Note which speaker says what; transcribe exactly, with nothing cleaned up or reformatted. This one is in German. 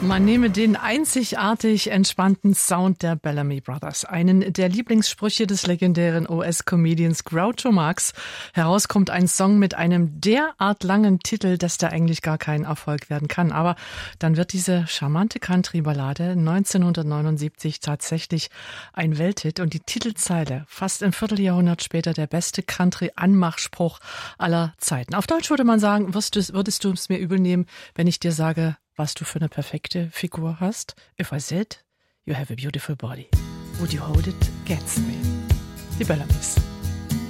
Speaker 1: Man nehme den einzigartig entspannten Sound der Bellamy Brothers, einen der Lieblingssprüche des legendären U S-Comedians Groucho Marx. Heraus kommt ein Song mit einem derart langen Titel, dass der eigentlich gar kein Erfolg werden kann. Aber dann wird diese charmante Country-Ballade neunzehnhundertneunundsiebzig tatsächlich ein Welthit und die Titelzeile fast ein Vierteljahrhundert später der beste Country-Anmachspruch aller Zeiten. Auf Deutsch würde man sagen, würdest du, würdest du es mir übel nehmen, wenn ich dir sage, was du für eine perfekte Figur hast? If I said, you have a beautiful body. Would you hold it against me? Die Bellamys.